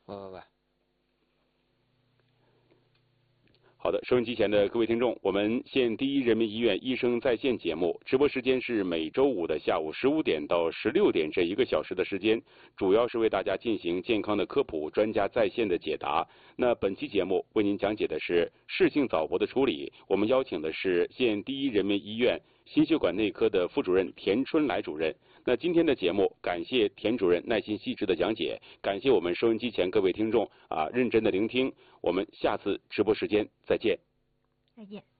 喂。 好的，收音机前的各位听众，我们县第一人民医院医生在线节目直播时间是每周五的下午15点到16点这1个小时的时间，主要是为大家进行健康的科普、专家在线的解答。那本期节目为您讲解的是室性早搏的处理，我们邀请的是县第一人民医院心血管内科的副主任田春来主任。那今天的节目，感谢田主任耐心细致的讲解，感谢我们收音机前各位听众认真的聆听。我们下次直播时间再见。 再见。